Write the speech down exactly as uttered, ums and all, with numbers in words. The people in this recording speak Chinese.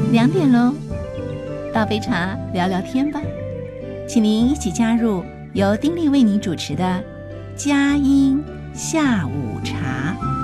两点喽，倒杯茶聊聊天吧，请您一起加入由丁莉为您主持的佳音下午茶。